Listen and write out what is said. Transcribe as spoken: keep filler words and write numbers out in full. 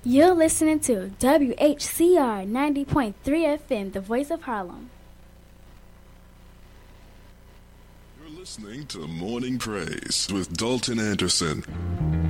You're listening to W H C R ninety point three F M, the voice of Harlem. You're listening to Morning Praise with Dalton Anderson.